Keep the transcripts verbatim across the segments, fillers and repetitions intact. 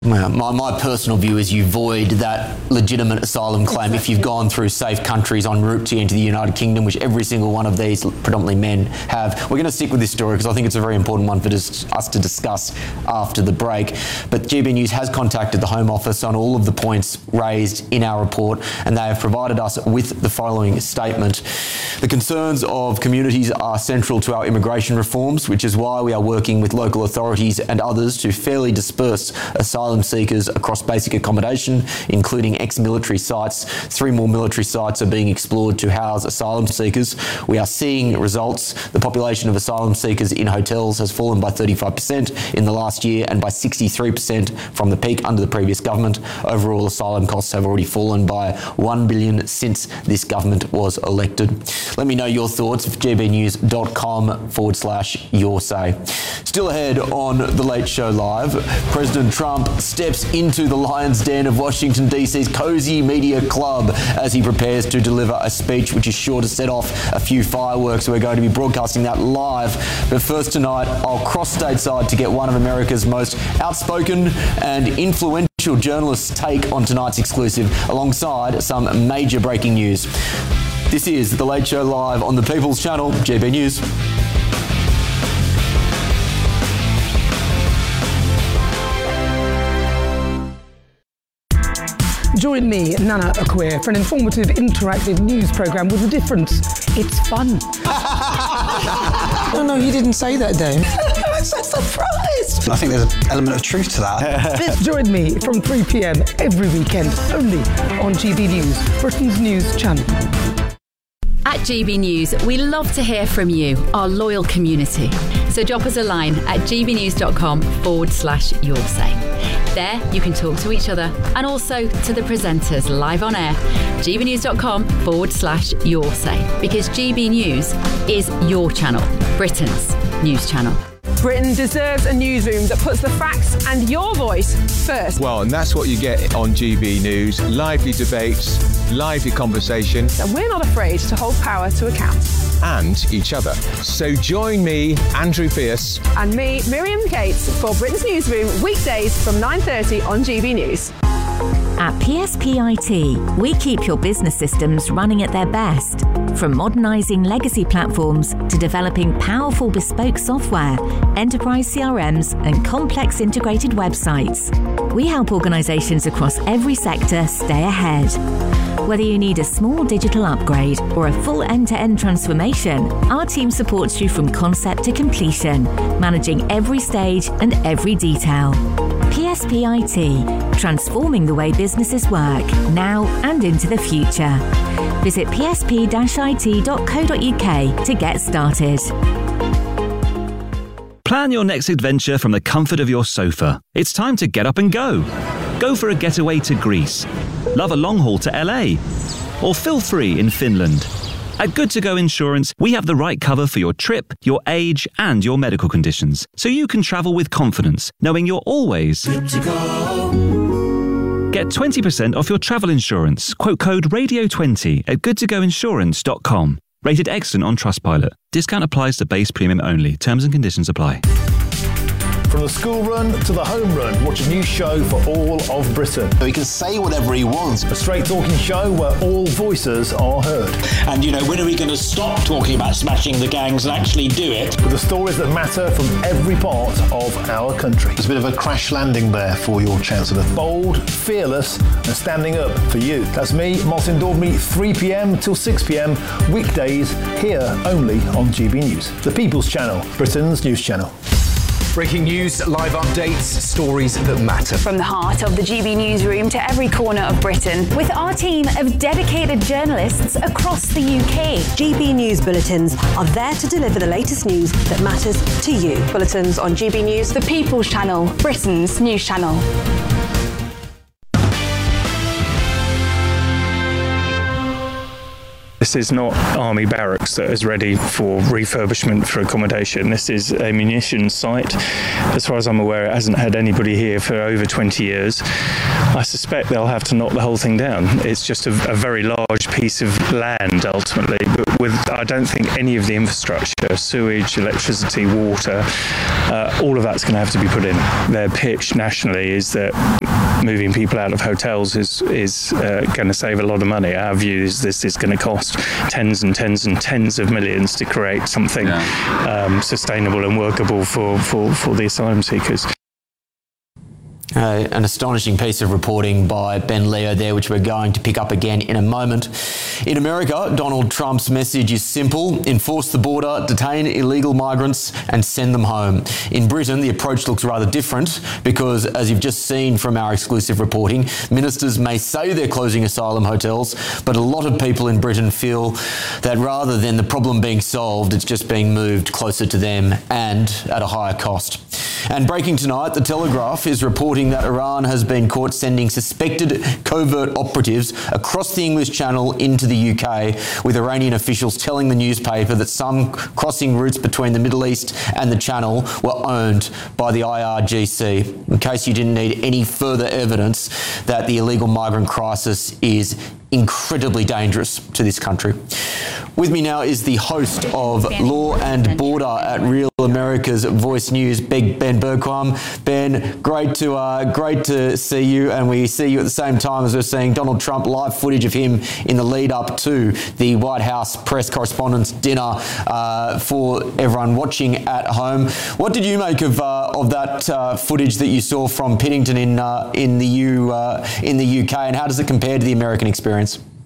Well, my, my personal view is you void that legitimate asylum claim if you've gone through safe countries en route to enter the United Kingdom, which every single one of these, predominantly men, have. We're going to stick with this story because I think it's a very important one for dis- us to discuss after the break. But G B News has contacted the Home Office on all of the points raised in our report, and they have provided us with the following statement. The concerns of communities are central to our immigration reforms, which is why we are working with local authorities and others to fairly disperse asylum seekers across basic accommodation, including ex-military sites. Three more military sites are being explored to house asylum seekers. We are seeing results. The population of asylum seekers in hotels has fallen by thirty-five percent in the last year and by sixty-three percent from the peak under the previous government. Overall, asylum costs have already fallen by one billion dollars since this government was elected. Let me know your thoughts at gbnews.com forward slash your say. Still ahead on The Late Show Live, President Trump steps into the lion's den of Washington D C's cozy media club as he prepares to deliver a speech which is sure to set off a few fireworks. We're going to be broadcasting that live. But first tonight, I'll cross stateside to get one of America's most outspoken and influential journalists' take on tonight's exclusive, alongside some major breaking news. This is The Late Show Live on the People's Channel, G B News. Join me, Nana Akweer, for an informative, interactive news programme with a difference. It's fun. No, no, you didn't say that, Dave. I'm so surprised. I think there's an element of truth to that. Join me from three p.m. every weekend, only on G B News, Britain's news channel. At G B News, we love to hear from you, our loyal community. So drop us a line at gbnews.com forward slash your say. There, you can talk to each other and also to the presenters live on air. gbnews.com forward slash your say. Because G B News is your channel, Britain's news channel. Britain deserves a newsroom that puts the facts and your voice first. Well, and that's what you get on G B News. Lively debates, lively conversation. And we're not afraid to hold power to account. And each other. So join me, Andrew Pierce. And me, Miriam Cates, for Britain's Newsroom, weekdays from nine thirty on G B News. At P S P I T, we keep your business systems running at their best. From modernising legacy platforms to developing powerful bespoke software, enterprise C R Ms and complex integrated websites. We help organisations across every sector stay ahead. Whether you need a small digital upgrade or a full end-to-end transformation, our team supports you from concept to completion, managing every stage and every detail. P S P I T, transforming the way businesses work, now and into the future. Visit p s p dash i t dot co dot u k to get started. Plan your next adventure from the comfort of your sofa. It's time to get up and go. Go for a getaway to Greece. Love a long haul to L A. Or feel free in Finland. At Good To Go Insurance, we have the right cover for your trip, your age, and your medical conditions, so you can travel with confidence, knowing you're always good to go. Get twenty percent off your travel insurance. Quote code radio twenty at good to go insurance dot com. Rated excellent on Trustpilot. Discount applies to base premium only. Terms and conditions apply. From the school run to the home run, watch a new show for all of Britain. So he can say whatever he wants. A straight talking show where all voices are heard. And, you know, when are we going to stop talking about smashing the gangs and actually do it? With the stories that matter from every part of our country. There's a bit of a crash landing there for your Chancellor. Bold, fearless and standing up for you. That's me, Martin Daubney, three p.m. till six p.m. weekdays here only on G B News. The People's Channel, Britain's news channel. Breaking news, live updates, stories that matter. From the heart of the G B Newsroom to every corner of Britain, with our team of dedicated journalists across the U K. G B News bulletins are there to deliver the latest news that matters to you. Bulletins on G B News, the People's Channel, Britain's news channel. This is not army barracks that is ready for refurbishment for accommodation. This is a munitions site. As far as I'm aware, it hasn't had anybody here for over twenty years. I suspect they'll have to knock the whole thing down. It's just a, a very large piece of land ultimately, but with I don't think any of the infrastructure, sewage, electricity, water, uh, all of that's going to have to be put in. Their pitch nationally is that moving people out of hotels is is uh, going to save a lot of money. Our view is this is going to cost tens and tens and tens of millions to create something yeah. um, sustainable and workable for, for, for the asylum seekers. Uh, an astonishing piece of reporting by Ben Leo there, which we're going to pick up again in a moment. In America, Donald Trump's message is simple: enforce the border, detain illegal migrants and send them home. In Britain, the approach looks rather different because, as you've just seen from our exclusive reporting, ministers may say they're closing asylum hotels, but a lot of people in Britain feel that rather than the problem being solved, it's just being moved closer to them and at a higher cost. And breaking tonight, The Telegraph is reporting that Iran has been caught sending suspected covert operatives across the English Channel into the U K, with Iranian officials telling the newspaper that some crossing routes between the Middle East and the Channel were owned by the I R G C. In case you didn't need any further evidence that the illegal migrant crisis is incredibly dangerous to this country. With me now is the host of Law and Border at Real America's Voice News, Ben Bergquam. Ben, great to uh, great to see you, and we see you at the same time as we're seeing Donald Trump, live footage of him in the lead up to the White House press correspondents' dinner uh, for everyone watching at home. What did you make of uh, of that uh, footage that you saw from Piddington in uh, in the U uh, in the U K, and how does it compare to the American experience?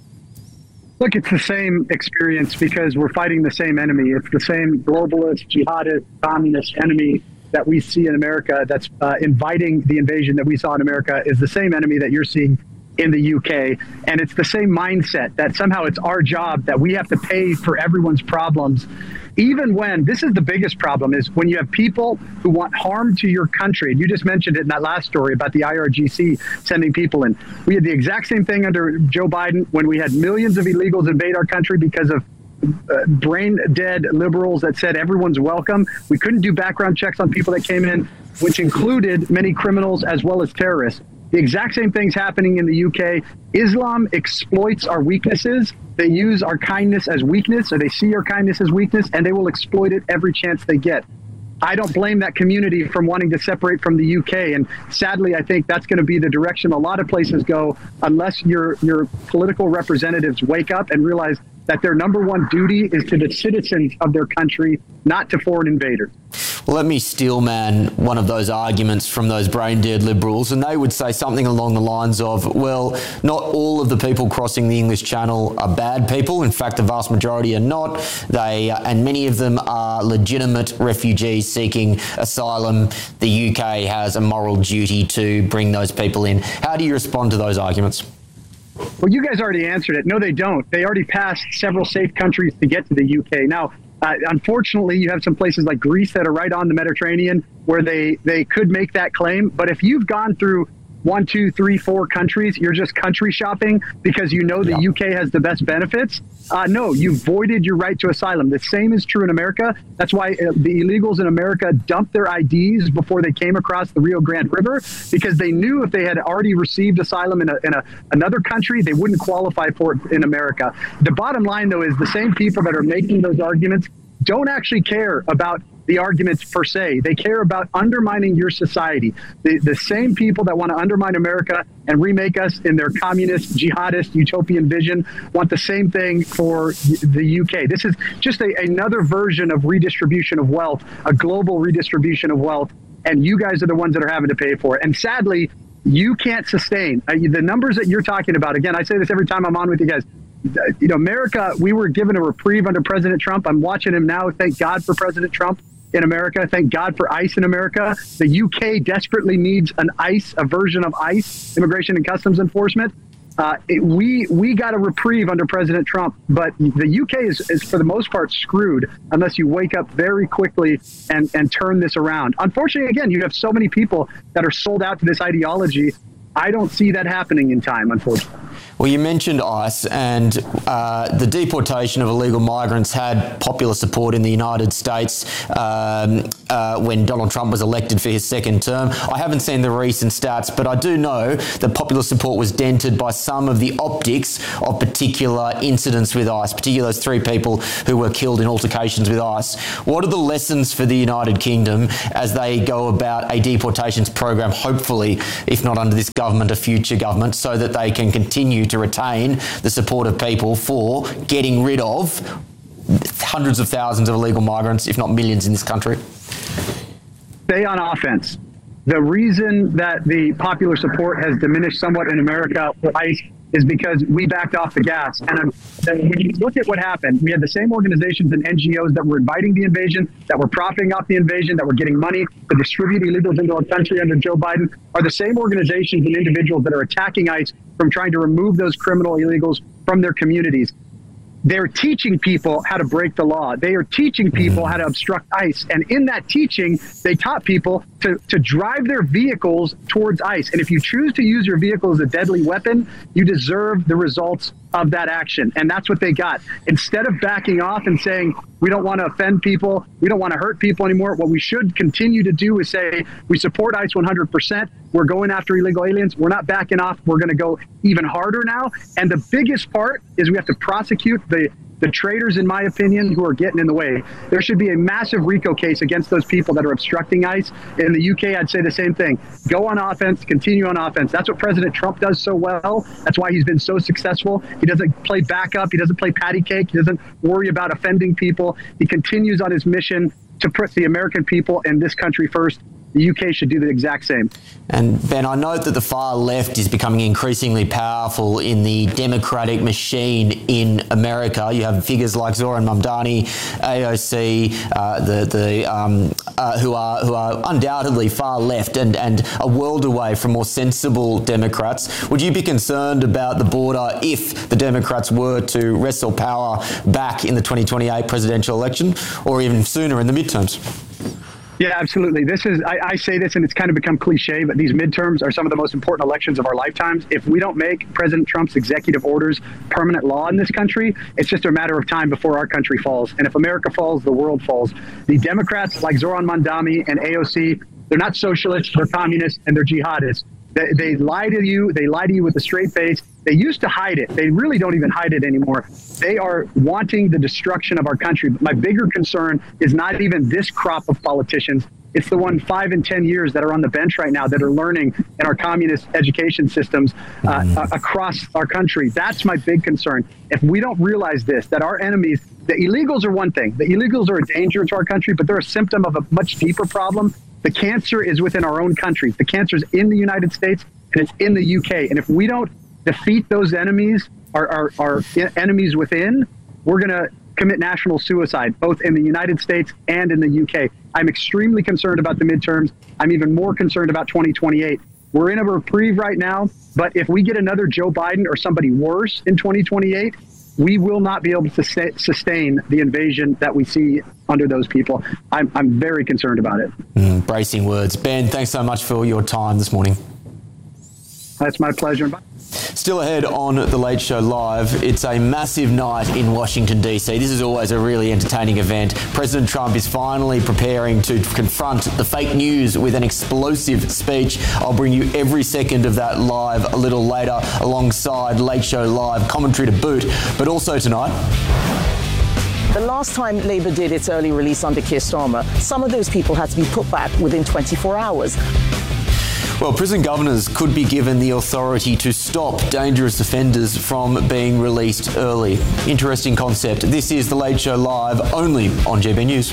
Look, it's the same experience because we're fighting the same enemy. It's the same globalist, jihadist, communist enemy that we see in America that's uh, inviting the invasion that we saw in America is the same enemy that you're seeing in the U K. And it's the same mindset that somehow it's our job, that we have to pay for everyone's problems. Even when, this is the biggest problem, is when you have people who want harm to your country. And you just mentioned it in that last story about the I R G C sending people in. We had the exact same thing under Joe Biden when we had millions of illegals invade our country because of uh, brain dead liberals that said everyone's welcome. We couldn't do background checks on people that came in, which included many criminals as well as terrorists. The exact same thing's happening in the U K. Islam exploits our weaknesses. They use our kindness as weakness, or they see our kindness as weakness, and they will exploit it every chance they get. I don't blame that community from wanting to separate from the U K. And sadly, I think that's going to be the direction a lot of places go unless your your political representatives wake up and realize that their number one duty is to the citizens of their country, not to foreign invaders. Well, let me steel man one of those arguments from those brain-dead liberals, and they would say something along the lines of, well, not all of the people crossing the English Channel are bad people. In fact, the vast majority are not. They uh, and many of them are legitimate refugees seeking asylum. The U K has a moral duty to bring those people in. How do you respond to those arguments? Well, you guys already answered it. No, they don't. They already passed several safe countries to get to the U K. Now, uh, unfortunately, you have some places like Greece that are right on the Mediterranean where they, they could make that claim. But if you've gone through one, two, three, four countries, you're just country shopping because you know the yeah. U K has the best benefits. Uh, no, you voided your right to asylum. The same is true in America. That's why uh, the illegals in America dumped their I Ds before they came across the Rio Grande River, because they knew if they had already received asylum in, a, in a, another country, they wouldn't qualify for it in America. The bottom line, though, is the same people that are making those arguments don't actually care about the arguments per se. They care about undermining your society. The, the same people that want to undermine America and remake us in their communist, jihadist, utopian vision want the same thing for the U K. This is just a, another version of redistribution of wealth, a global redistribution of wealth, and you guys are the ones that are having to pay for it. And sadly, you can't sustain uh, the numbers that you're talking about. Again, I say this every time I'm on with you guys. You know, America, we were given a reprieve under President Trump. I'm watching him now. Thank God for President Trump in America. Thank God for ICE in America. The U K desperately needs an ICE, a version of ICE, Immigration and Customs Enforcement. Uh, it, we we got a reprieve under President Trump, but the U K is, is for the most part screwed unless you wake up very quickly and, and turn this around. Unfortunately, again, you have so many people that are sold out to this ideology. I don't see that happening in time, unfortunately. Well, you mentioned ICE, and uh, the deportation of illegal migrants had popular support in the United States um, uh, when Donald Trump was elected for his second term. I haven't seen the recent stats, but I do know that popular support was dented by some of the optics of particular incidents with ICE, particularly those three people who were killed in altercations with ICE. What are the lessons for the United Kingdom as they go about a deportations program, hopefully, if not under this government, a future government, so that they can continue to retain the support of people for getting rid of hundreds of thousands of illegal migrants, if not millions in this country? Stay on offense. The reason that the popular support has diminished somewhat in America for ICE is because we backed off the gas. And um, when you look at what happened, we had the same organizations and N G Os that were inviting the invasion, that were profiting off the invasion, that were getting money to distribute illegals into our country under Joe Biden, are the same organizations and individuals that are attacking ICE from trying to remove those criminal illegals from their communities. They're teaching people how to break the law. They are teaching people how to obstruct ICE. And in that teaching, they taught people to, to drive their vehicles towards ICE. And if you choose to use your vehicle as a deadly weapon, you deserve the results of that action. And that's what they got. Instead of backing off and saying, we don't want to offend people, we don't want to hurt people anymore, what we should continue to do is say, we support ICE one hundred percent. We're going after illegal aliens. We're not backing off. We're going to go even harder now. And the biggest part is we have to prosecute the the traitors, in my opinion, who are getting in the way. There should be a massive RICO case against those people that are obstructing ICE. In the U K, I'd say the same thing. Go on offense, continue on offense. That's what President Trump does so well. That's why he's been so successful. He doesn't play backup. He doesn't play patty cake. He doesn't worry about offending people. He continues on his mission to put the American people and this country first. The U K should do the exact same. And Ben, I note that the far left is becoming increasingly powerful in the democratic machine in America. You have figures like Zoran Mamdani, A O C, uh, the the um, uh, who are who are undoubtedly far left and and a world away from more sensible Democrats. Would you be concerned about the border if the Democrats were to wrestle power back in the twenty twenty-eight presidential election, or even sooner in the midterms? Yeah, absolutely. This is, I, I say this and it's kind of become cliche, but these midterms are some of the most important elections of our lifetimes. If we don't make President Trump's executive orders permanent law in this country, it's just a matter of time before our country falls. And if America falls, the world falls. The Democrats like Zoran Mamdani and A O C, they're not socialists, they're communists, and they're jihadists. They, they lie to you. They lie to you with a straight face. They used to hide it. They really don't even hide it anymore. They are wanting the destruction of our country. But my bigger concern is not even this crop of politicians. It's the one five and ten years that are on the bench right now that are learning in our communist education systems uh, mm. across our country. That's my big concern. If we don't realize this, that our enemies, the illegals are one thing. The illegals are a danger to our country, but they're a symptom of a much deeper problem. The cancer is within our own country. The cancer is in the United States and it's in the U K. And if we don't defeat those enemies, our, our, our enemies within, we're going to commit national suicide, both in the United States and in the U K. I'm extremely concerned about the midterms. I'm even more concerned about twenty twenty-eight. We're in a reprieve right now, but if we get another Joe Biden or somebody worse in twenty twenty-eight, we will not be able to sustain the invasion that we see under those people. I'm, I'm very concerned about it. Mm, bracing words. Ben, thanks so much for your time this morning. That's my pleasure. Still ahead on The Late Show Live, it's a massive night in Washington, D C. This is always a really entertaining event. President Trump is finally preparing to confront the fake news with an explosive speech. I'll bring you every second of that live a little later, alongside Late Show Live commentary to boot. But also tonight, the last time Labour did its early release under Keir Starmer, some of those people had to be put back within twenty-four hours. Well, prison governors could be given the authority to stop dangerous offenders from being released early. Interesting concept. This is The Late Show Live, only on G B News.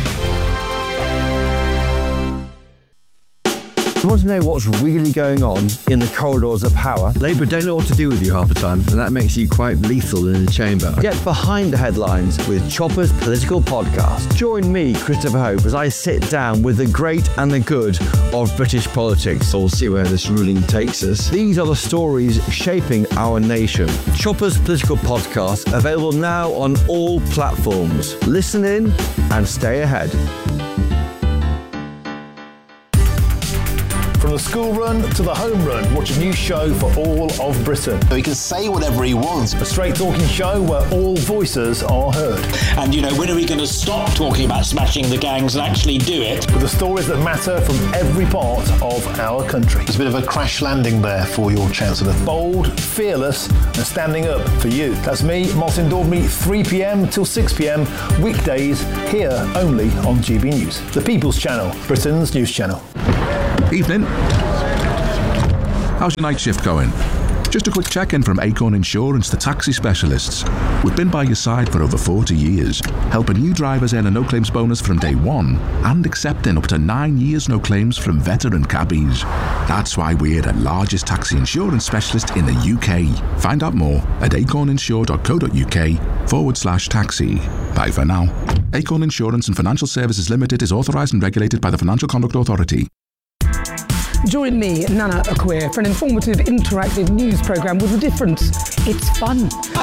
You want to know what's really going on in the corridors of power? Labour don't know what to do with you half the time, and that makes you quite lethal in the chamber. Get behind the headlines with Chopper's Political Podcast. Join me, Christopher Hope, as I sit down with the great and the good of British politics. We'll see where this ruling takes us. These are the stories shaping our nation. Chopper's Political Podcast, available now on all platforms. Listen in and stay ahead. From the school run to the home run, watch a new show for all of Britain. He can say whatever he wants. A straight talking show where all voices are heard. And, you know, when are we going to stop talking about smashing the gangs and actually do it? With the stories that matter from every part of our country. It's a bit of a crash landing there for your Chancellor. Bold, fearless and standing up for you. That's me, Martin Daubney, three p.m. till six p.m. weekdays here only on G B News. The People's Channel, Britain's news channel. Evening. How's your night shift going? Just a quick check-in from Acorn Insurance, the taxi specialists. We've been by your side for over forty years, helping new drivers earn a no-claims bonus from day one and accepting up to nine years no claims from veteran cabbies. That's why we're the largest taxi insurance specialist in the U K. Find out more at acorninsure.co.uk forward slash taxi. Bye for now. Acorn Insurance and Financial Services Limited is authorised and regulated by the Financial Conduct Authority. Join me, Nana Acquia, for an informative, interactive news programme with a difference. It's fun.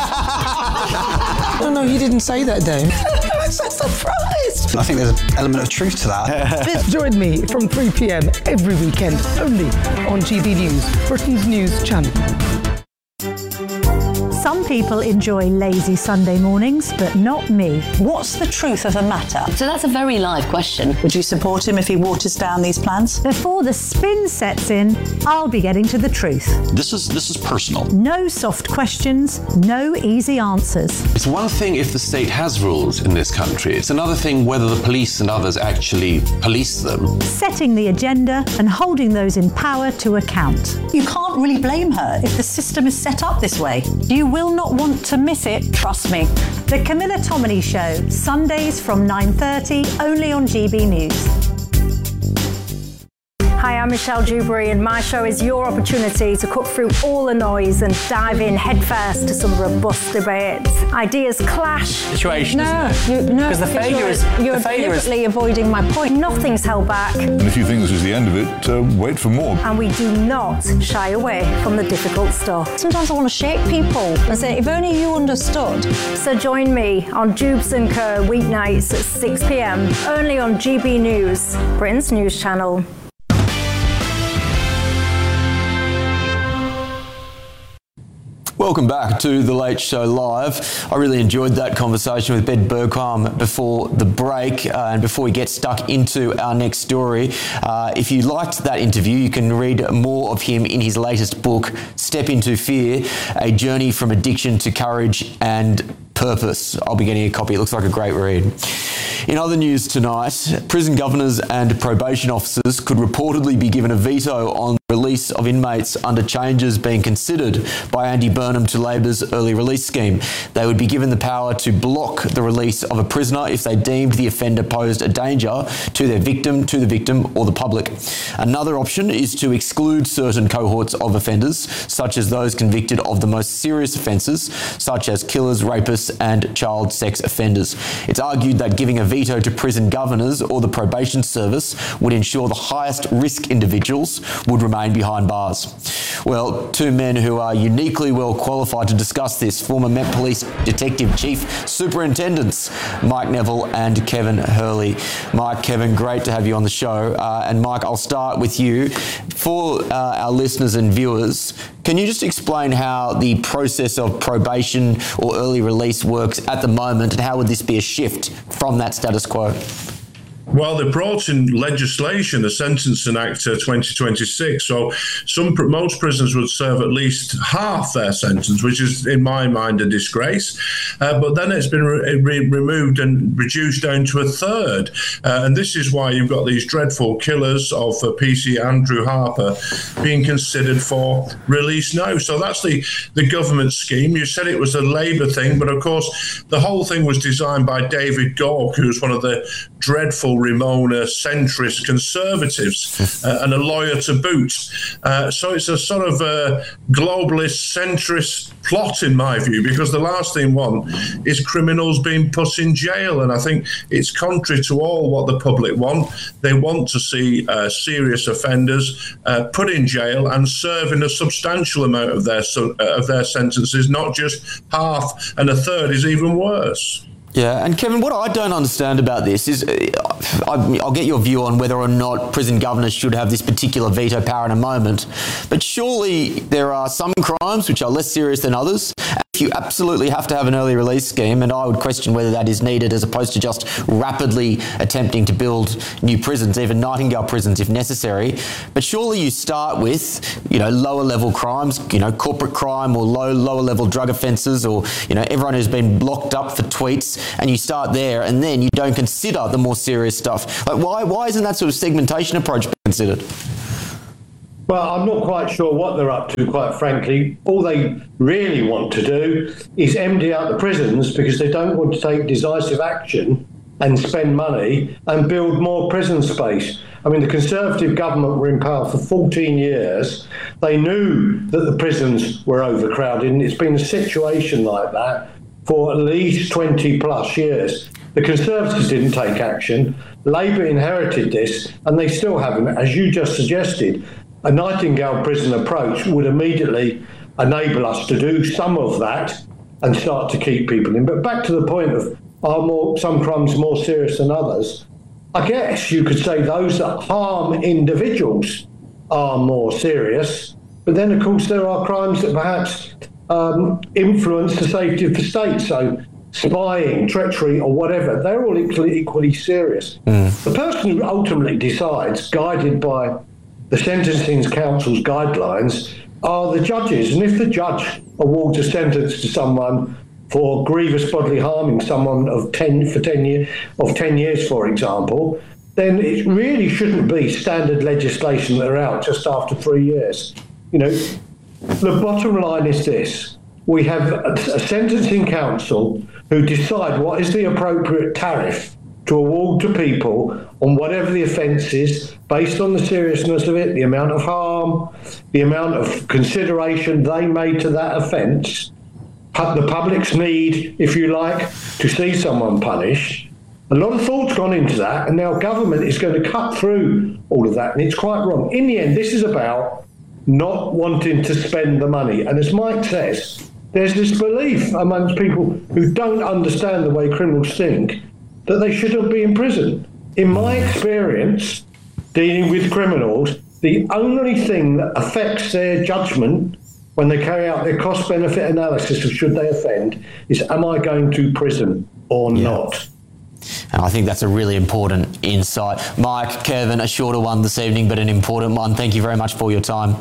No, no, he didn't say that, Dave. I'm so surprised. I think there's an element of truth to that. Join me from three p.m. every weekend, only on G B News, Britain's news channel. Some people enjoy lazy Sunday mornings, but not me. What's the truth of the matter? So that's a very live question. Would you support him if he waters down these plans? Before the spin sets in, I'll be getting to the truth. This is this is personal. No soft questions, no easy answers. It's one thing if the state has rules in this country. It's another thing whether the police and others actually police them. Setting the agenda and holding those in power to account. You can't really blame her if the system is set up this way. You will not want to miss it, trust me. The Camilla Tominey Show, Sundays from nine thirty, only on G B News. Hi, I'm Michelle Dewberry, and my show is your opportunity to cut through all the noise and dive in headfirst to some robust debates. Ideas clash. Situation, no, isn't it? You, no, because the failure is you're the failure deliberately is... avoiding my point. Nothing's held back. And if you think this is the end of it, uh, wait for more. And we do not shy away from the difficult stuff. Sometimes I want to shake people and say, if only you understood. So join me on Dubes and Co weeknights at six p.m. only on G B News, Britain's news channel. Welcome back to The Late Show Live. I really enjoyed that conversation with Ben Bergheim before the break. Uh, and before we get stuck into our next story, uh, if you liked that interview, you can read more of him in his latest book, Step Into Fear, A Journey from Addiction to Courage and Purpose. I'll be getting a copy. It looks like a great read. In other news tonight, prison governors and probation officers could reportedly be given a veto on the release of inmates under changes being considered by Andy Burnham to Labor's early release scheme. They would be given the power to block the release of a prisoner if they deemed the offender posed a danger to their victim, to the victim or the public. Another option is to exclude certain cohorts of offenders, such as those convicted of the most serious offences, such as killers, rapists and child sex offenders. It's argued that giving a veto to prison governors or the probation service would ensure the highest risk individuals would remain behind bars. Well, two men who are uniquely well qualified to discuss this, former Met Police Detective Chief Superintendents Mike Neville and Kevin Hurley. Mike, Kevin, great to have you on the show. Uh, and Mike, I'll start with you. For uh, our listeners and viewers, can you just explain how the process of probation or early release works at the moment, and how would this be a shift from that status quo? Well, they brought in legislation, the Sentencing Act uh, twenty twenty-six. So some most prisoners would serve at least half their sentence, which is, in my mind, a disgrace. Uh, but then it's been re- re- removed and reduced down to a third. Uh, and this is why you've got these dreadful killers of uh, P C Andrew Harper being considered for release now. So that's the, the government scheme. You said it was a Labour thing, but of course, the whole thing was designed by David Gork, who's one of the dreadful Ramona centrist conservatives uh, and a lawyer to boot. Uh, so it's a sort of a globalist centrist plot, in my view, because the last thing we want is criminals being put in jail. And I think it's contrary to all what the public want. They want to see uh, serious offenders uh, put in jail and serving a substantial amount of their, uh, of their sentences, not just half, and a third is even worse. Yeah, and Kevin, what I don't understand about this is, I'll get your view on whether or not prison governors should have this particular veto power in a moment, but surely there are some crimes which are less serious than others. If you absolutely have to have an early release scheme, and I would question whether that is needed as opposed to just rapidly attempting to build new prisons, even Nightingale prisons if necessary. But surely you start with, you know, lower level crimes, you know, corporate crime or low lower level drug offences, or, you know, everyone who's been locked up for tweets, and you start there, and then you don't consider the more serious stuff. Like, why why isn't that sort of segmentation approach considered? Well, I'm not quite sure what they're up to, quite frankly. All they really want to do is empty out the prisons because they don't want to take decisive action and spend money and build more prison space. I mean, the Conservative government were in power for fourteen years. They knew that the prisons were overcrowded, and it's been a situation like that for at least twenty plus years. The Conservatives didn't take action. Labour inherited this, and they still haven't. As you just suggested, a Nightingale prison approach would immediately enable us to do some of that and start to keep people in. But back to the point of, are more, some crimes more serious than others? I guess you could say those that harm individuals are more serious. But then, of course, there are crimes that perhaps um, influence the safety of the state. So spying, treachery, or whatever, they're all equally, equally serious. Mm. The person who ultimately decides, guided by the Sentencing Council's guidelines, are the judges. And if the judge awards a sentence to someone for grievous bodily harming someone of ten for ten years, of ten years, for example, then it really shouldn't be standard legislation that are out just after three years. You know, the bottom line is this: we have a, a sentencing council who decide what is the appropriate tariff to award to people on whatever the offence is, based on the seriousness of it, the amount of harm, the amount of consideration they made to that offence, the public's need, if you like, to see someone punished. A lot of thought's gone into that, and now government is going to cut through all of that, and it's quite wrong. In the end, this is about not wanting to spend the money. And as Mike says, there's this belief amongst people who don't understand the way criminals think that they shouldn't be in prison. In my experience, dealing with criminals, the only thing that affects their judgment when they carry out their cost-benefit analysis of should they offend is, am I going to prison or yeah. not? And I think that's a really important insight. Mike, Kevin, a shorter one this evening, but an important one. Thank you very much for your time.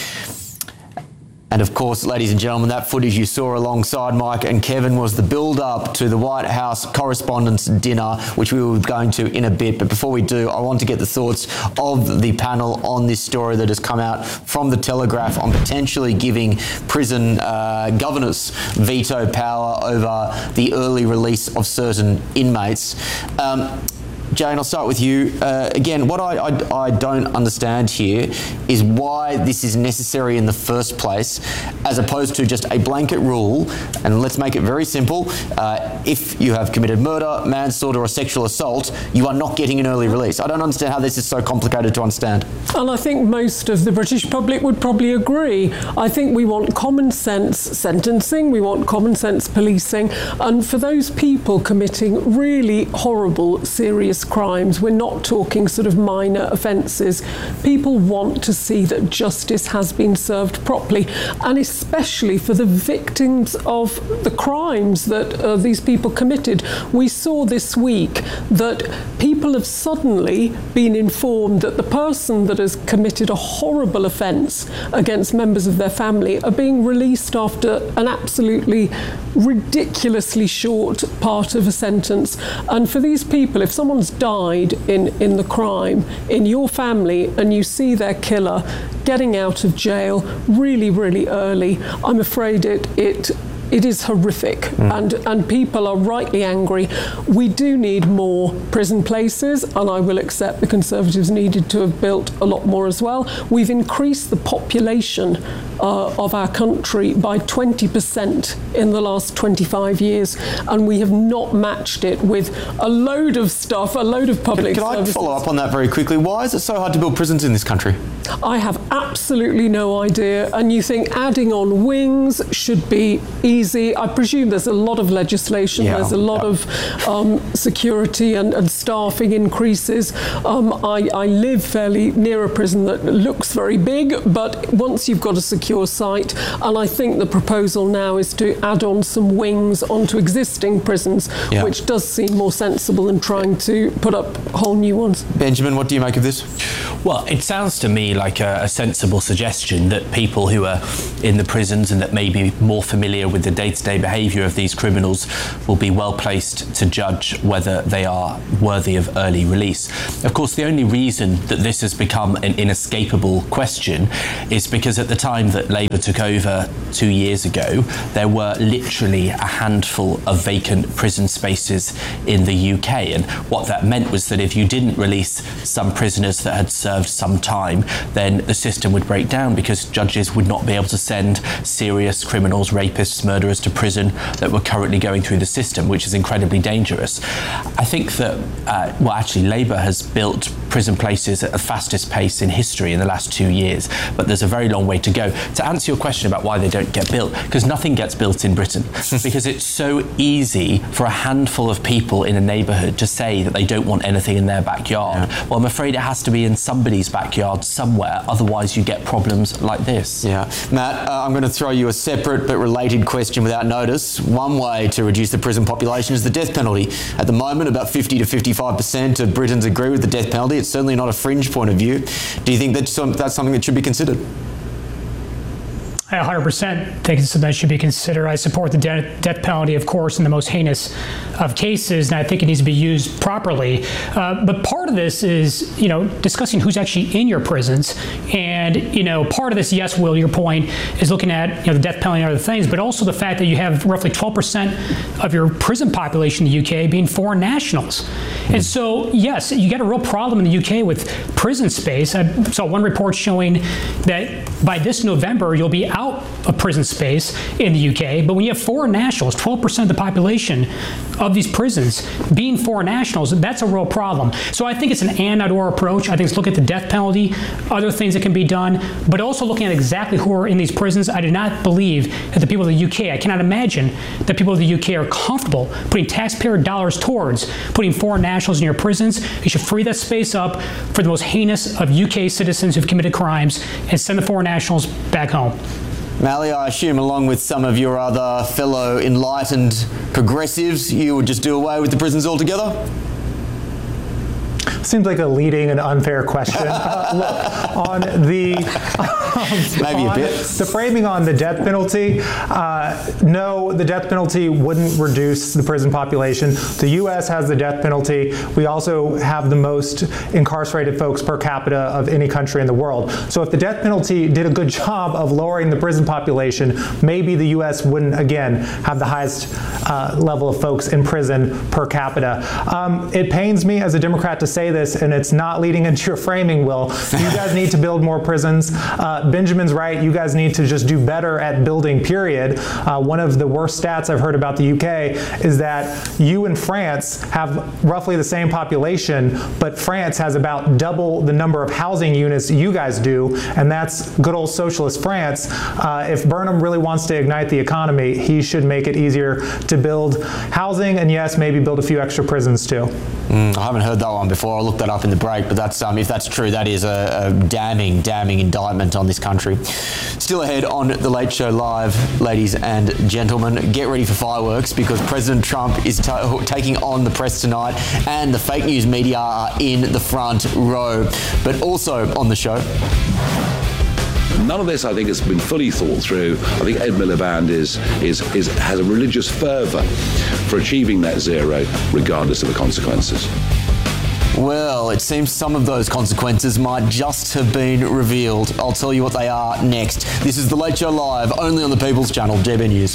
And of course, ladies and gentlemen, that footage you saw alongside Mike and Kevin was the build-up to the White House Correspondents' Dinner, which we will be going to in a bit. But before we do, I want to get the thoughts of the panel on this story that has come out from the Telegraph on potentially giving prison uh, governors veto power over the early release of certain inmates. Um, Jane, I'll start with you. Uh, again, what I, I, I don't understand here is why this is necessary in the first place, as opposed to just a blanket rule. And let's make it very simple. Uh, if you have committed murder, manslaughter, or sexual assault, you are not getting an early release. I don't understand how this is so complicated to understand. And I think most of the British public would probably agree. I think we want common sense sentencing, we want common sense policing, and for those people committing really horrible, serious crimes, we're not talking sort of minor offences. People want to see that justice has been served properly, and especially for the victims of the crimes that uh, these people committed. We saw this week that people have suddenly been informed that the person that has committed a horrible offence against members of their family are being released after an absolutely ridiculously short part of a sentence. And for these people, if someone's died in, in the crime in your family and you see their killer getting out of jail really, really early, I'm afraid it it It is horrific, mm. and, and people are rightly angry. We do need more prison places, and I will accept the Conservatives needed to have built a lot more as well. We've increased the population uh, of our country by twenty percent in the last twenty-five years, and we have not matched it with a load of stuff, a load of public Can, can services. I follow up on that very quickly? Why is it so hard to build prisons in this country? I have absolutely no idea, and you think adding on wings should be easy. easy. I presume there's a lot of legislation. Yeah, there's a lot yeah. of um, security and, and staffing increases. Um, I, I live fairly near a prison that looks very big, but once you've got a secure site, and I think the proposal now is to add on some wings onto existing prisons, Yeah. which does seem more sensible than trying to put up whole new ones. Benjamin, what do you make of this? Well, it sounds to me like a, a sensible suggestion that people who are in the prisons and that may be more familiar with the day-to-day behaviour of these criminals will be well placed to judge whether they are worthy of early release. Of course, the only reason that this has become an inescapable question is because at the time that Labour took over two years ago, there were literally a handful of vacant prison spaces in the U K. And what that meant was that if you didn't release some prisoners that had served some time, then the system would break down because judges would not be able to send serious criminals, rapists, murderers to prison that were currently going through the system, which is incredibly dangerous. I think that, uh, well, actually, Labour has built prison places at the fastest pace in history in the last two years, but there's a very long way to go. To answer your question about why they don't get built, because nothing gets built in Britain, because it's so easy for a handful of people in a neighbourhood to say that they don't want anything in their backyard. Yeah. Well, I'm afraid it has to be in somebody's backyard somewhere, otherwise you get problems like this. Yeah. Matt, uh, I'm going to throw you a separate but related question without notice. One way to reduce the prison population is the death penalty. At the moment, about fifty to fifty-five percent of Britons agree with the death penalty. It's certainly not a fringe point of view. Do you think that's, some, that's something that should be considered? I one hundred percent think it's something that should be considered. I support the de- death penalty, of course, in the most heinous of cases, and I think it needs to be used properly. Uh, but part of this is, you know, discussing who's actually in your prisons. And, you know, part of this, yes, Will, your point, is looking at, you know, the death penalty and other things, but also the fact that you have roughly twelve percent of your prison population in the U K being foreign nationals. And so, yes, you got a real problem in the U K with prison space. I saw one report showing that by this November, you'll be out of prison space in the U K, but when you have foreign nationals, twelve percent of the population of these prisons being foreign nationals, that's a real problem. So I think it's an and not or approach. I think it's look at the death penalty, other things that can be done, but also looking at exactly who are in these prisons. I do not believe that the people of the U K, I cannot imagine that people of the U K are comfortable putting taxpayer dollars towards putting foreign nationals in your prisons. You should free that space up for the most heinous of U K citizens who've committed crimes and send the foreign nationals back home. Mally, I assume along with some of your other fellow enlightened progressives, you would just do away with the prisons altogether? Seems like a leading and unfair question. Uh, look, on the um, maybe on a bit the framing on the death penalty, uh, no, the death penalty wouldn't reduce the prison population. The U S has the death penalty. We also have the most incarcerated folks per capita of any country in the world. So if the death penalty did a good job of lowering the prison population, maybe the U S wouldn't again have the highest uh, level of folks in prison per capita. Um, it pains me as a Democrat to say this, and it's not leading into your framing, Will. You guys need to build more prisons. Uh, Benjamin's right. You guys need to just do better at building, period. Uh, one of the worst stats I've heard about the U K is that you and France have roughly the same population, but France has about double the number of housing units you guys do, and that's good old socialist France. Uh, if Burnham really wants to ignite the economy, he should make it easier to build housing, and yes, maybe build a few extra prisons too. Mm, I haven't heard that one before. I looked that up in the break, but that's um, if that's true, that is a, a damning, damning indictment on this country. Still ahead on The Late Show Live, ladies and gentlemen, get ready for fireworks because President Trump is ta- taking on the press tonight and the fake news media are in the front row. But also on the show, none of this, I think, has been fully thought through. I think Ed Miliband is, is, is, has a religious fervour for achieving net zero, regardless of the consequences. Well, it seems some of those consequences might just have been revealed. I'll tell you what they are next. This is The Late Show Live, only on the People's Channel, J B News.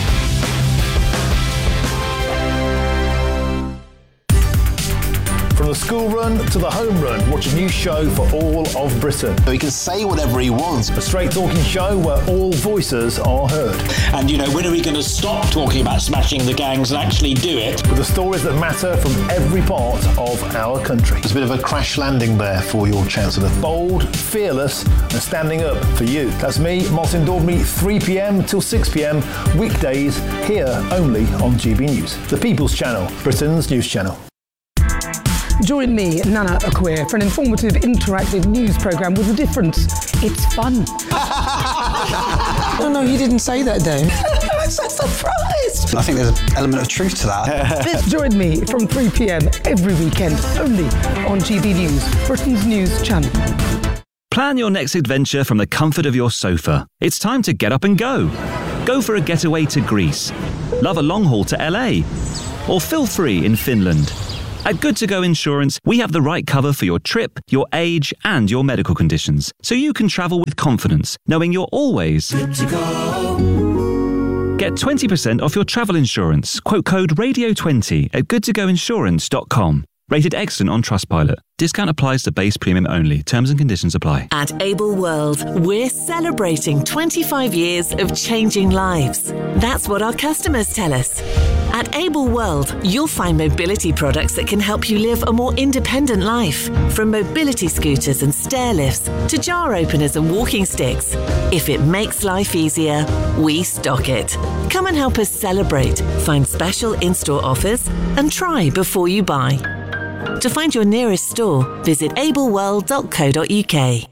From the school run to the home run, watch a new show for all of Britain. So he can say whatever he wants. A straight talking show where all voices are heard. And, you know, when are we going to stop talking about smashing the gangs and actually do it? With the stories that matter from every part of our country. There's a bit of a crash landing there for your Chancellor. Bold, fearless, and standing up for you. That's me, Martin Daubney, three p.m. till six p.m. weekdays here only on G B News, the People's Channel, Britain's news channel. Join me, Nana Akua, for an informative, interactive news programme with a difference. It's fun. No, no, you didn't say that, Dave. I'm so surprised. I think there's an element of truth to that. Join me from three p.m. every weekend, only on G B News, Britain's news channel. Plan your next adventure from the comfort of your sofa. It's time to get up and go. Go for a getaway to Greece. Love a long haul to L A. Or feel free in Finland. At Good To Go Insurance, we have the right cover for your trip, your age, and your medical conditions, so you can travel with confidence, knowing you're always good to go. Get twenty percent off your travel insurance. Quote code radio twenty at good to go insurance dot com. Rated excellent on Trustpilot. Discount applies to base premium only. Terms and conditions apply. At Able World, we're celebrating twenty-five years of changing lives. That's what our customers tell us. At Able World, you'll find mobility products that can help you live a more independent life. From mobility scooters and stair lifts to jar openers and walking sticks. If it makes life easier, we stock it. Come and help us celebrate. Find special in-store offers and try before you buy. To find your nearest store, visit able world dot co dot u k.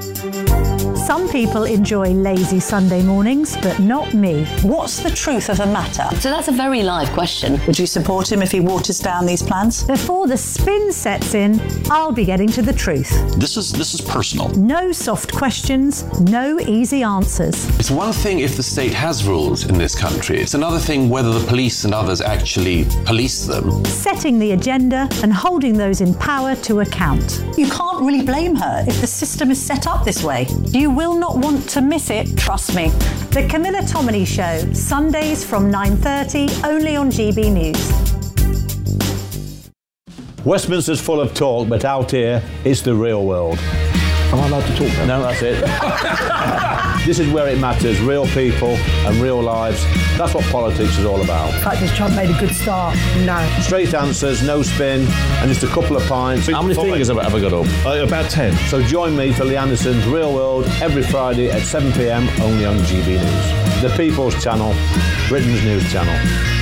Some people enjoy lazy Sunday mornings, but not me. What's the truth of the matter? So that's a very live question. Would you support him if he waters down these plans? Before the spin sets in, I'll be getting to the truth. This is this is personal. No soft questions, no easy answers. It's one thing if the state has rules in this country. It's another thing whether the police and others actually police them. Setting the agenda and holding those in power to account. You can't really blame her if the system is set up this way. You will not want to miss it, trust me. The Camilla Tominey Show, Sundays from nine thirty, only on G B News. Westminster's full of talk, but out here, it's the real world. Am I allowed to talk now? No, that's it. This is where it matters, real people and real lives. That's what politics is all about. In fact, has Trump made a good start? No. Straight answers, no spin, and just a couple of pints. How many fingers have I ever got up? Uh, about ten. So join me for Lee Anderson's Real World every Friday at seven p.m. only on G B News. The People's Channel, Britain's news channel.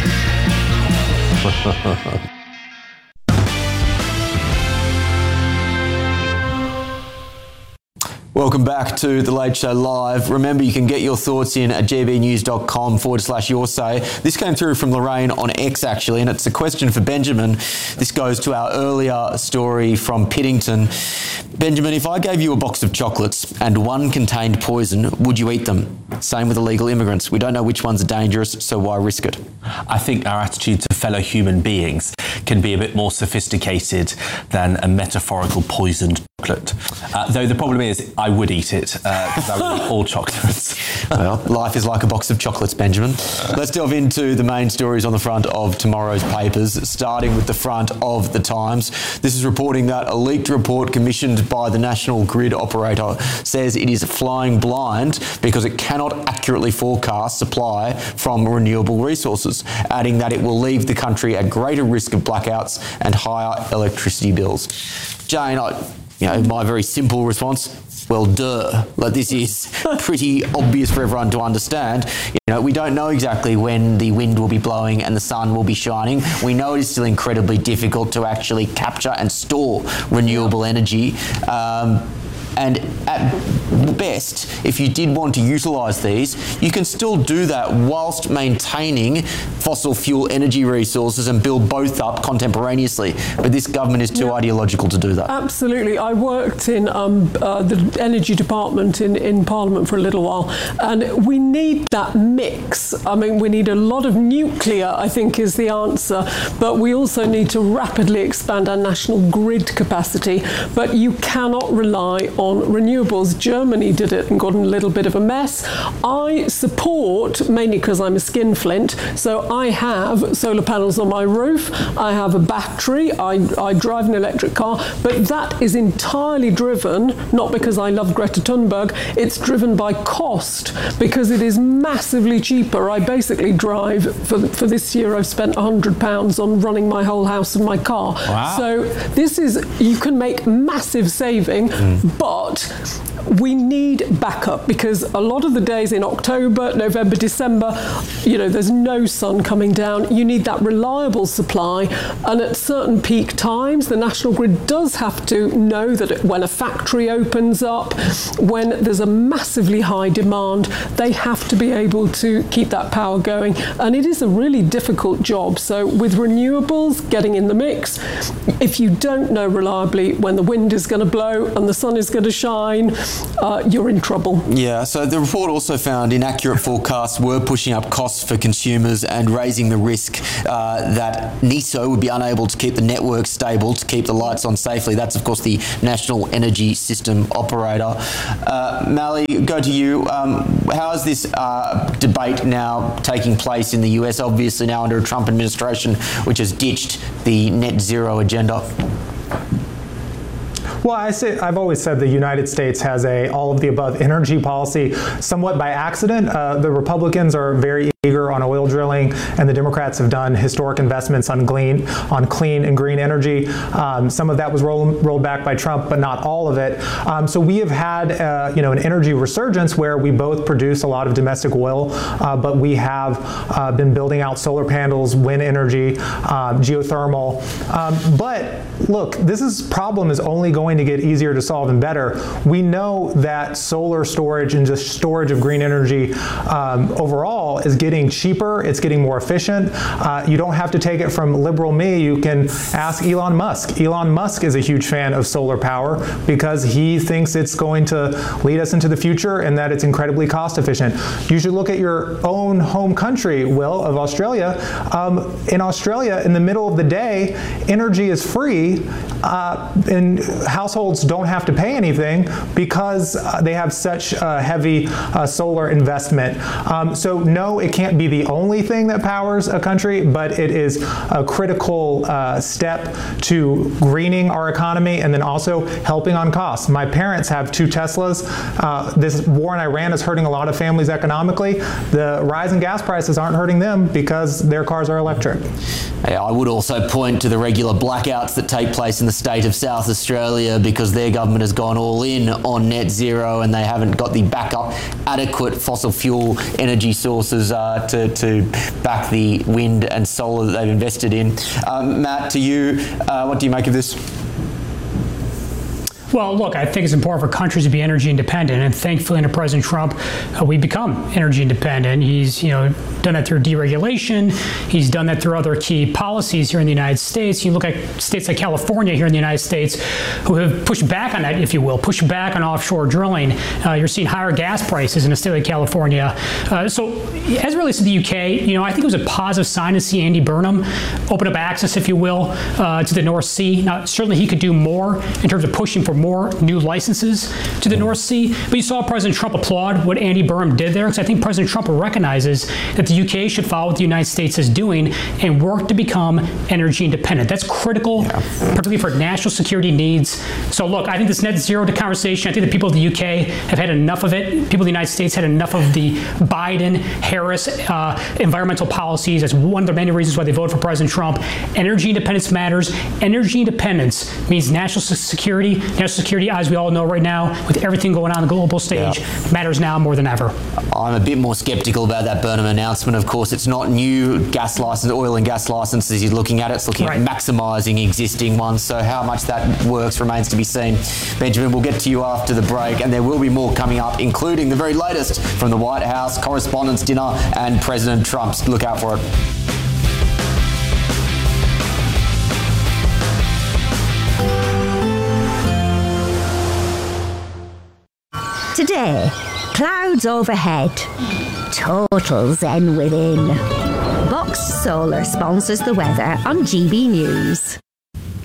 Welcome back to The Late Show Live. Remember, you can get your thoughts in at gbnews.com forward slash your say. This came through from Lorraine on X, actually, and it's a question for Benjamin. This goes to our earlier story from Piddington. Benjamin, if I gave you a box of chocolates and one contained poison, would you eat them? Same with illegal immigrants. We don't know which ones are dangerous, so why risk it? I think our attitude to fellow human beings can be a bit more sophisticated than a metaphorical poisoned chocolate. Uh, though the problem is, I would eat it because uh, I would eat all chocolates. Well, life is like a box of chocolates, Benjamin. Let's delve into the main stories on the front of tomorrow's papers, starting with the front of The Times. This is reporting that a leaked report commissioned by the national grid operator says it is flying blind because it cannot accurately forecast supply from renewable resources, adding that it will leave the country at greater risk of blackouts and higher electricity bills. Jane, I, you know, my very simple response, well, duh. Like, this is pretty obvious for everyone to understand. You know, we don't know exactly when the wind will be blowing and the sun will be shining. We know it is still incredibly difficult to actually capture and store renewable energy. Um, And at best, if you did want to utilise these, you can still do that whilst maintaining fossil fuel energy resources and build both up contemporaneously. But this government is too yeah. ideological to do that. Absolutely. I worked in um, uh, the energy department in, in Parliament for a little while, and we need that mix. I mean, we need a lot of nuclear, I think, is the answer, but we also need to rapidly expand our national grid capacity. But you cannot rely on on renewables. Germany did it and got in a little bit of a mess. I support, mainly because I'm a skinflint, so I have solar panels on my roof, I have a battery, I, I drive an electric car, but that is entirely driven, not because I love Greta Thunberg, it's driven by cost, because it is massively cheaper. I basically drive, for, for this year I've spent one hundred pounds on running my whole house and my car. Wow. So this is, you can make massive saving, mm. but we need backup, because a lot of the days in October, November, December, you know, there's no sun coming down. You need that reliable supply, and at certain peak times, the National Grid does have to know that it, when a factory opens up, when there's a massively high demand, they have to be able to keep that power going, and it is a really difficult job. So with renewables getting in the mix, if you don't know reliably when the wind is going to blow and the sun is going to shine, Uh, you're in trouble. Yeah, so the report also found inaccurate forecasts were pushing up costs for consumers and raising the risk uh, that NESO would be unable to keep the network stable, to keep the lights on safely. That's, of course, the National Energy System Operator. Uh, Mally, go to you. Um, how is this uh, debate now taking place in the U S, obviously now under a Trump administration, which has ditched the net zero agenda? Well, I say, I've always said the United States has a all-of-the-above energy policy somewhat by accident. Uh, the Republicans are very eager on oil drilling, and the Democrats have done historic investments on clean, on clean and green energy. Um, some of that was roll, rolled back by Trump, but not all of it. Um, so we have had, uh, you know, an energy resurgence where we both produce a lot of domestic oil, uh, but we have uh, been building out solar panels, wind energy, um, geothermal. Um, but look, this is problem is only going to get easier to solve and better. We know that solar storage and just storage of green energy um, overall is getting cheaper, it's getting more efficient. Uh, you don't have to take it from liberal me, you can ask Elon Musk. Elon Musk is a huge fan of solar power because he thinks it's going to lead us into the future and that it's incredibly cost efficient. You should look at your own home country, Will, of Australia. Um, in Australia, in the middle of the day, energy is free uh, and households don't have to pay anything because uh, they have such a heavy uh, solar investment. Um, so no, it can't be the only thing that powers a country, but it is a critical uh, step to greening our economy and then also helping on costs. My parents have two Teslas. Uh, this war in Iran is hurting a lot of families economically. The rise in gas prices aren't hurting them because their cars are electric. Yeah, I would also point to the regular blackouts that take place in the state of South Australia because their government has gone all in on net zero and they haven't got the backup adequate fossil fuel energy sources uh, to, to back the wind and solar that they've invested in. Um, Matt, to you, uh, what do you make of this? Well, look, I think it's important for countries to be energy independent, and thankfully under President Trump, uh, we've become energy independent. He's, you know, done that through deregulation. He's done that through other key policies here in the United States. You look at states like California here in the United States who have pushed back on that, if you will, pushed back on offshore drilling. Uh, you're seeing higher gas prices in a state like California. Uh, so as it relates to the U K, you know, I think it was a positive sign to see Andy Burnham open up access, if you will, uh, to the North Sea. Now, certainly he could do more in terms of pushing for more new licenses to the North Sea. But you saw President Trump applaud what Andy Burnham did there, because I think President Trump recognizes that the U K should follow what the United States is doing and work to become energy independent. That's critical, yeah. particularly for national security needs. So look, I think this net zero conversation, I think the people of the U K have had enough of it. People of the United States had enough of the Biden-Harris uh, environmental policies. That's one of the many reasons why they voted for President Trump. Energy independence matters. Energy independence means national security. National security, as we all know right now, with everything going on the global stage, yeah. matters now more than ever. I'm a bit more sceptical about that Burnham announcement. Of course, it's not new gas license, oil and gas licenses he's looking at. It's looking right. at maximising existing ones. So how much that works remains to be seen. Benjamin, we'll get to you after the break, and there will be more coming up, including the very latest from the White House, Correspondents' Dinner, and President Trump's. Look out for it. Today, clouds overhead, total zen within. Box Solar sponsors the weather on G B News.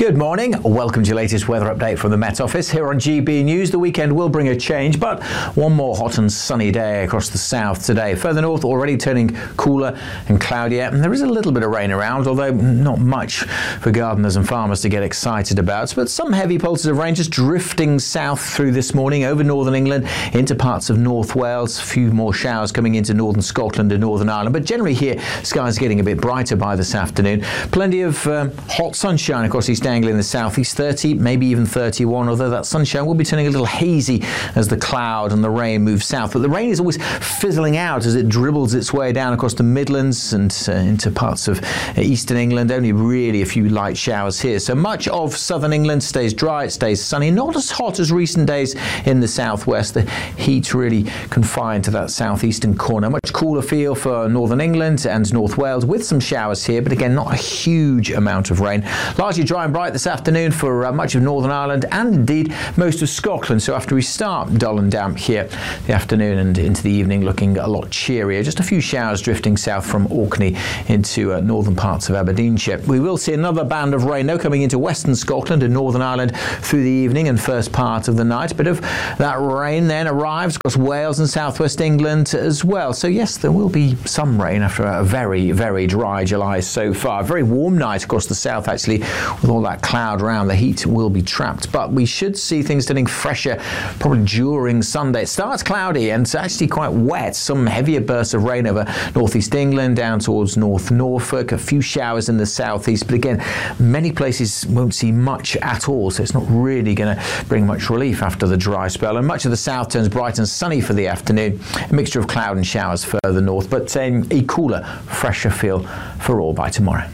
Good morning. Welcome to your latest weather update from the Met Office here on G B News. The weekend will bring a change, but one more hot and sunny day across the south today. Further north, already turning cooler and cloudier. And there is a little bit of rain around, although not much for gardeners and farmers to get excited about. But some heavy pulses of rain just drifting south through this morning over northern England into parts of North Wales. A few more showers coming into northern Scotland and Northern Ireland. But generally here, skies getting a bit brighter by this afternoon. Plenty of um, hot sunshine across East Anglia in the southeast, thirty, maybe even thirty-one, although that sunshine will be turning a little hazy as the cloud and the rain move south. But the rain is always fizzling out as it dribbles its way down across the Midlands and uh, into parts of uh, eastern England. Only really a few light showers here. So much of southern England stays dry, it stays sunny, not as hot as recent days in the southwest. The heat really confined to that southeastern corner. Much cooler feel for northern England and North Wales with some showers here, but again, not a huge amount of rain. Largely dry and bright this afternoon for uh, much of Northern Ireland and indeed most of Scotland. So after we start dull and damp here, the afternoon and into the evening looking a lot cheerier. Just a few showers drifting south from Orkney into uh, northern parts of Aberdeenshire. We will see another band of rain though coming into western Scotland and Northern Ireland through the evening and first part of the night. A bit of that rain then arrives across Wales and southwest England as well. So yes, there will be some rain after a very, very dry July so far. A very warm night across the south actually, with all that cloud around. The heat will be trapped, but we should see things turning fresher probably during Sunday. It starts cloudy and it's actually quite wet. Some heavier bursts of rain over northeast England down towards North Norfolk. A few showers in the southeast, but again, many places won't see much at all, so it's not really going to bring much relief after the dry spell. And much of the south turns bright and sunny for the afternoon. A mixture of cloud and showers further north, but um, a cooler, fresher feel for all by tomorrow.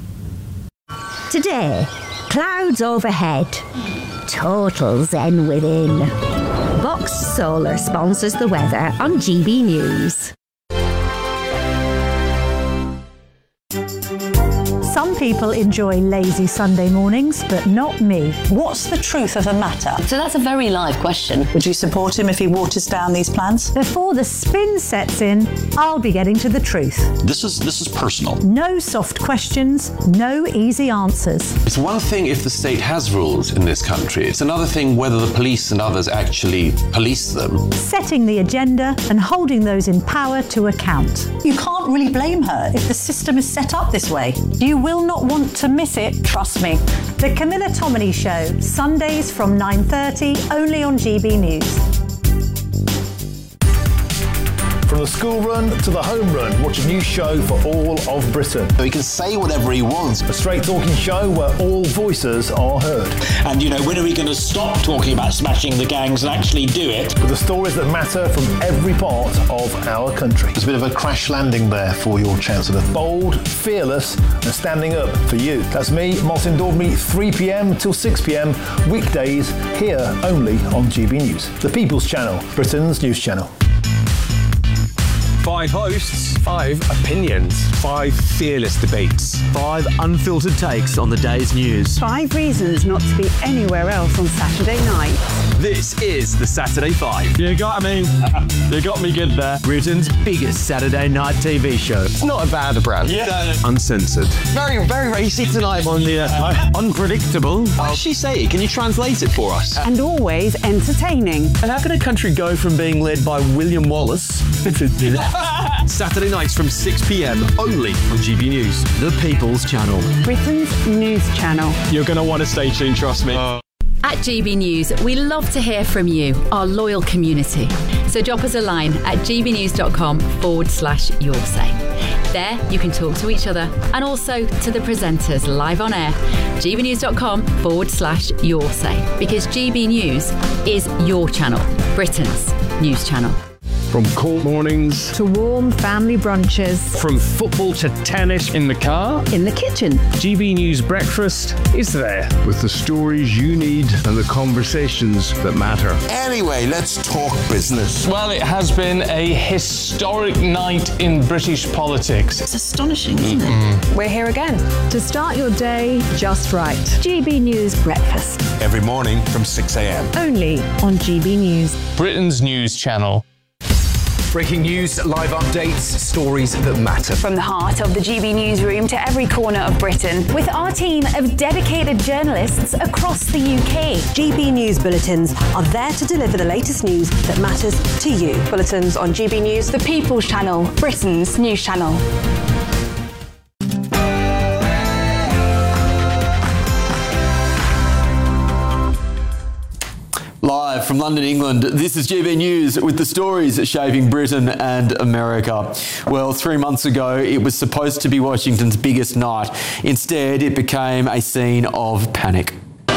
Today, clouds overhead, total zen within. Box Solar sponsors the weather on G B News. Some people enjoy lazy Sunday mornings, but not me. What's the truth of the matter? So that's a very live question. Would you support him if he waters down these plans? Before the spin sets in, I'll be getting to the truth. This is this is personal. No soft questions, no easy answers. It's one thing if the state has rules in this country. It's another thing whether the police and others actually police them. Setting the agenda and holding those in power to account. You can't really blame her if the system is set up this way. You will not want to miss it, trust me. The Camilla Tominey Show, Sundays from nine thirty, only on G B News. From the school run to the home run, watch a new show for all of Britain. He can say whatever he wants. A straight talking show where all voices are heard. And, you know, when are we going to stop talking about smashing the gangs and actually do it? With the stories that matter from every part of our country. There's a bit of a crash landing there for your Chancellor. Bold, fearless, and standing up for you. That's me, Martin Daubney, three p.m. till six p.m. weekdays here only on G B News. The People's Channel, Britain's news channel. Five hosts, five opinions, five fearless debates, five unfiltered takes on the day's news. Five reasons not to be anywhere else on Saturday night. This is the Saturday Five. You got me. You got me good there. Britain's biggest Saturday night T V show. It's not a bad brand. Yeah. Uncensored. Very, very racy tonight on the uh, unpredictable. What does she say? Can you translate it for us? And always entertaining. And how can a country go from being led by William Wallace Saturday nights from six p.m. only on G B News, the People's Channel. Britain's news channel. You're going to want to stay tuned, trust me. Uh. At G B News, we love to hear from you, our loyal community. So drop us a line at gbnews.com forward slash your say. There you can talk to each other and also to the presenters live on air. gbnews.com forward slash your say. Because G B News is your channel, Britain's news channel. From cold mornings to warm family brunches, from football to tennis in the car, in the kitchen, G B News Breakfast is there with the stories you need and the conversations that matter. Anyway, let's talk business. Well, it has been a historic night in British politics. It's astonishing, isn't mm-hmm. it? We're here again to start your day just right. G B News Breakfast. Every morning from six a.m. Only on G B News. Britain's news channel. Breaking news, live updates, stories that matter. From the heart of the G B newsroom to every corner of Britain, with our team of dedicated journalists across the U K. G B News Bulletins are there to deliver the latest news that matters to you. Bulletins on G B News, the People's Channel, Britain's news channel. Live from London, England, this is G B News with the stories shaping Britain and America. Well, three months ago, it was supposed to be Washington's biggest night. Instead, it became a scene of panic.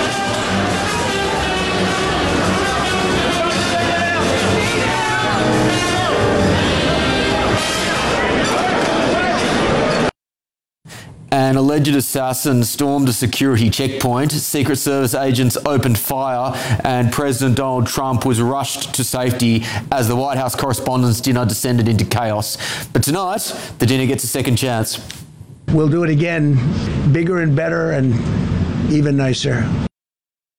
An alleged assassin stormed a security checkpoint, Secret Service agents opened fire, and President Donald Trump was rushed to safety as the White House Correspondents' Dinner descended into chaos. But tonight, the dinner gets a second chance. We'll do it again, bigger and better and even nicer.